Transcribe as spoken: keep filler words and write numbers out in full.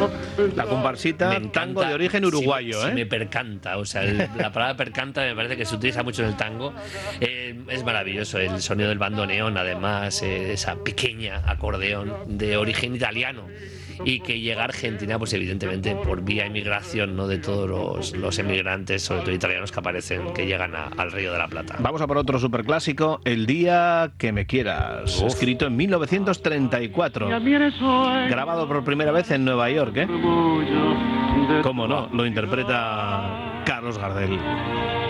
La comparsita, Me encanta, tango de origen uruguayo, sí, ¿eh? Sí, me percanta, o sea, el, la palabra percanta me parece que se utiliza mucho en el tango. Eh, es maravilloso el sonido del bandoneón, además, eh, esa pequeña acordeón de origen italiano. Y que llega a Argentina, pues evidentemente por vía inmigración, ¿no? De todos los, los emigrantes, sobre todo italianos que aparecen, que llegan a, al Río de la Plata. Vamos a por otro superclásico, El día que me quieras, Uf. escrito en mil novecientos treinta y cuatro, grabado por primera vez en Nueva York, ¿eh? Cómo no, lo interpreta Carlos Gardel.